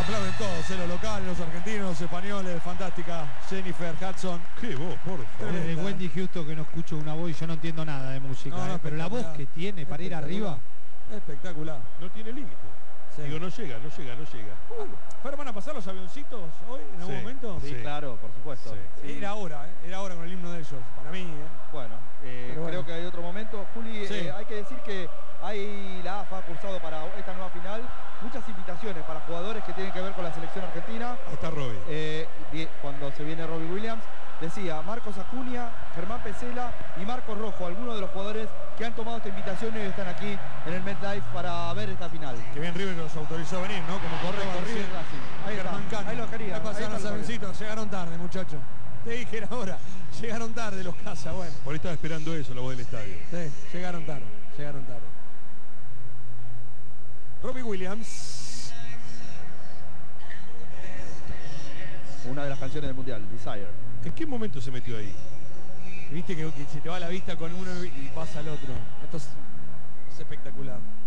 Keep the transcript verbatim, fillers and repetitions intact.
aplauden todos, eh, los locales, los argentinos, los españoles, fantástica. Jennifer Hudson. Qué voz, por favor. De Wendy Houston, que no escucho una voz y yo no entiendo nada de música, No, no, eh, pero la voz que tiene para ir arriba. Espectacular. No tiene límite. Sí. Digo, no llega, no llega, no llega. Uh, ¿Pero van a pasar los avioncitos hoy, en algún Sí. momento? Sí, Sí. claro, por supuesto. Sí. Sí. Era hora, ¿eh? Era hora con el himno de ellos, para mí. ¿eh? Bueno, eh, Pero bueno. creo que hay otro momento. Juli, Sí. eh, hay que decir que hay la A F A ha cursado para esta nueva final muchas invitaciones para jugadores que tienen que ver con la selección argentina. Ahí está Robbie. Eh, vi- cuando se viene Robbie Williams, decía Marcos Acuña, Germán Pesela y Marcos Rojo, algunos de los jugadores que han tomado esta invitación y hoy están aquí en el MetLife para ver esta final. Que bien River los autorizó a venir, ¿no? Como correcto, Correcto, River. sí, Racing. Ahí está. Germán Cano. Ahí lo quería. Ahí Ahí pasaron está los lo avioncitos, llegaron tarde, muchachos. Te dije era hora. Llegaron tarde los casas, bueno. Por ahí estaba esperando eso, la voz del estadio. Sí, llegaron tarde, llegaron tarde. Robbie Williams. Una de las canciones del Mundial, Desire. ¿En qué momento se metió ahí? Viste que, que se te va la vista con uno y pasa al otro. Esto es, es espectacular.